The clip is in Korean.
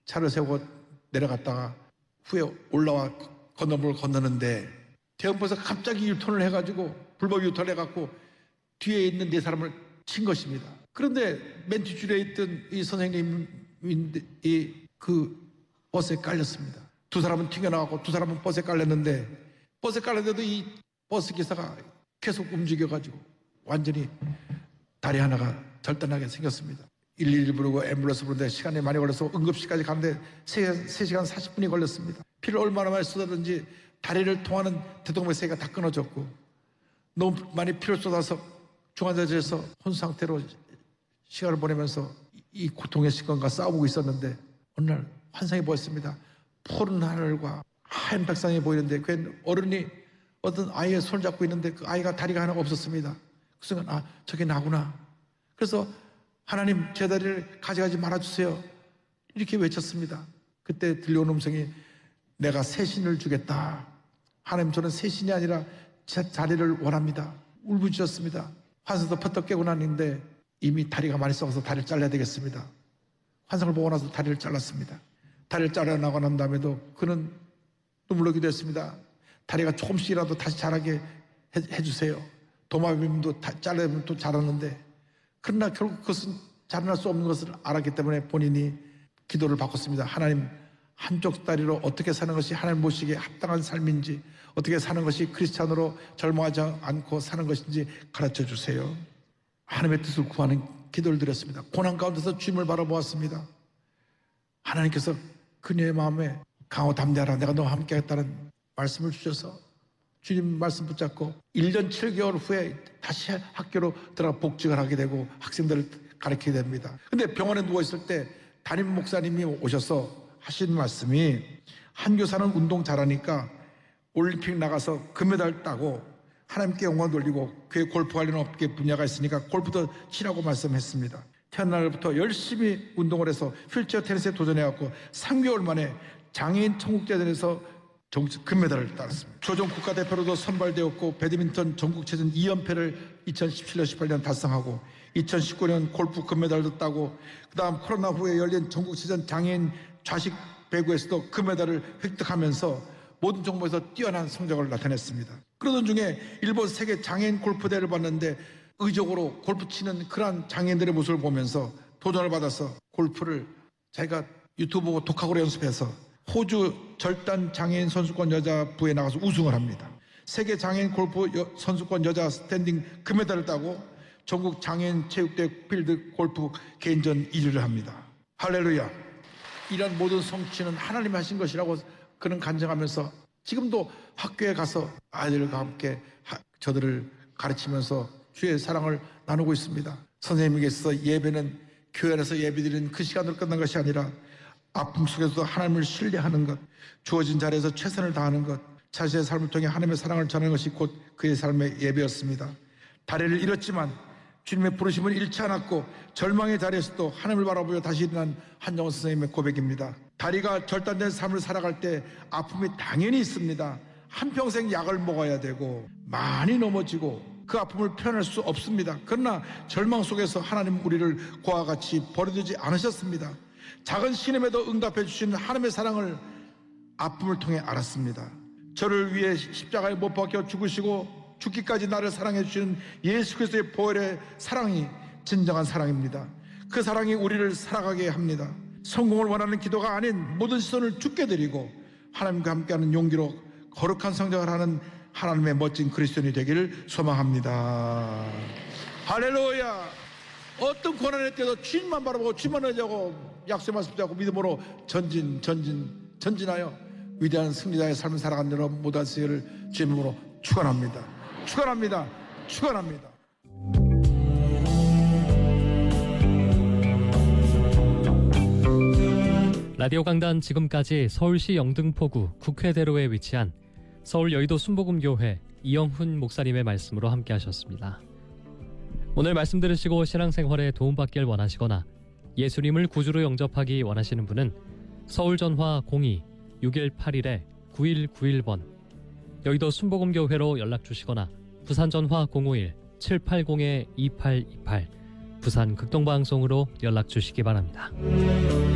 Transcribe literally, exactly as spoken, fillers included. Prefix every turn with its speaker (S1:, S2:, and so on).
S1: 차를 세우고 내려갔다가 후에 올라와 건너물을 건너는데 대형버스가 갑자기 유턴을 해가지고 불법 유턴을 해갖고 뒤에 있는 네 사람을 친 것입니다. 그런데 맨 뒷줄에 있던 이 선생님이 그 버스에 깔렸습니다. 두 사람은 튕겨나가고 두 사람은 버스에 깔렸는데 버스에 깔렸는데도 이 버스 기사가 계속 움직여가지고 완전히 다리 하나가 절단하게 생겼습니다. 일일이 부르고 앰뷸런스 부르는데 시간이 많이 걸려서 응급실까지 가는데 세 시간 사십 분이 걸렸습니다. 피를 얼마나 많이 쏟았는지 다리를 통하는 대동맥세가 다 끊어졌고 너무 많이 피를 쏟아서 중환자실에서 혼 상태로 시간을 보내면서 이 고통의 시간과 싸우고 있었는데 어느 날 환상이 보였습니다. 푸른 하늘과 하얀 백상이 보이는데 그 어른이 어떤 아이의 손을 잡고 있는데 그 아이가 다리가 하나가 없었습니다. 그 순간 아 저게 나구나. 그래서 하나님 제 다리를 가져가지 말아주세요. 이렇게 외쳤습니다. 그때 들려온 음성이 내가 새 신을 주겠다. 하나님 저는 새 신이 아니라 제 다리를 원합니다. 울부짖었습니다. 환상도 퍼뜩 깨고 났는데 이미 다리가 많이 썩어서 다리를 잘라야 되겠습니다. 환상을 보고 나서 다리를 잘랐습니다. 다리를 잘라나고 난 다음에도 그는 눈물로 기도했습니다. 다리가 조금씩이라도 다시 자라게 해, 해주세요. 도마뱀도 잘라면 또 자랐는데 그러나 결국 그것은 자라날 수 없는 것을 알았기 때문에 본인이 기도를 바꿨습니다. 하나님 한쪽 다리로 어떻게 사는 것이 하나님 모시기에 합당한 삶인지 어떻게 사는 것이 크리스찬으로 절망하지 않고 사는 것인지 가르쳐 주세요. 하나님의 뜻을 구하는 기도를 드렸습니다. 고난 가운데서 주님을 바라보았습니다. 하나님께서 그녀의 마음에 강하고 담대하라 내가 너와 함께 하겠다는 말씀을 주셔서 주님 말씀 붙잡고 일 년 칠 개월 후에 다시 학교로 들어가 복직을 하게 되고 학생들을 가르치게 됩니다. 근데 병원에 누워있을 때 담임 목사님이 오셔서 하신 말씀이 한 교사는 운동 잘하니까 올림픽 나가서 금메달 따고 하나님께 영광 돌리고 그의 골프 관련 업계 분야가 있으니까 골프도 치라고 말씀했습니다. 태어날부터 열심히 운동을 해서 휠체어 테니스에 도전해갖고 삼 개월 만에 장애인 청국대전에서 금메달을 따랐습니다. 조정 국가대표로도 선발되었고 배드민턴 전국체전 이 연패를 이천십칠 년 십팔 년 달성하고 이천십구 년 골프 금메달도 따고 그 다음 코로나 후에 열린 전국체전 장애인 좌식 배구에서도 금메달을 획득하면서 모든 종목에서 뛰어난 성적을 나타냈습니다. 그러던 중에 일본 세계 장애인 골프대회를 봤는데 의적으로 골프 치는 그러한 장애인들의 모습을 보면서 도전을 받아서 골프를 자기가 유튜브 보고 독학으로 연습해서 호주 절단 장애인 선수권 여자부에 나가서 우승을 합니다. 세계 장애인 골프 여, 선수권 여자 스탠딩 금메달을 따고 전국 장애인 체육대회 필드 골프 개인전 일 위를 합니다. 할렐루야. 이런 모든 성취는 하나님이 하신 것이라고 그는 간증하면서 지금도 학교에 가서 아이들과 함께 하, 저들을 가르치면서 주의 사랑을 나누고 있습니다. 선생님에게서 예배는 교회 안에서 예배드리는 그 시간으로 끝난 것이 아니라 아픔 속에서도 하나님을 신뢰하는 것, 주어진 자리에서 최선을 다하는 것, 자신의 삶을 통해 하나님의 사랑을 전하는 것이 곧 그의 삶의 예배였습니다. 다리를 잃었지만 주님의 부르심은 잃지 않았고 절망의 자리에서도 하나님을 바라보며 다시 일어난 한정원 선생님의 고백입니다. 다리가 절단된 삶을 살아갈 때 아픔이 당연히 있습니다. 한평생 약을 먹어야 되고 많이 넘어지고 그 아픔을 표현할 수 없습니다. 그러나 절망 속에서 하나님 우리를 고와 같이 버려두지 않으셨습니다. 작은 신음에도 응답해 주시는 하나님의 사랑을 아픔을 통해 알았습니다. 저를 위해 십자가에 못 박혀 죽으시고 죽기까지 나를 사랑해 주시는 예수 그리스도의 보혈의 사랑이 진정한 사랑입니다. 그 사랑이 우리를 살아가게 합니다. 성공을 원하는 기도가 아닌 모든 시선을 주께 드리고 하나님과 함께하는 용기로 거룩한 성장을 하는 하나님의 멋진 그리스도인이 되기를 소망합니다. 할렐루야. 어떤 고난의 때도 주님만 바라보고 주님만 의지하고 약속의 말씀 붙잡고 믿음으로 전진 전진 전진하여 위대한 승리자의 삶을 살아가는 여러분 모두 하시기를 주님으로 축원합니다. 축원합니다. 축원합니다.
S2: 라디오 강단 지금까지 서울시 영등포구 국회대로에 위치한 서울 여의도 순복음교회 이영훈 목사님의 말씀으로 함께 하셨습니다. 오늘 말씀 들으시고 신앙생활에 도움받길 원하시거나 예수님을 구주로 영접하기 원하시는 분은 서울전화 공이 육일팔일 구일구일 번 여의도 순복음교회로 연락주시거나 부산전화 공오일 칠팔공 이팔이팔 부산 극동방송으로 연락주시기 바랍니다.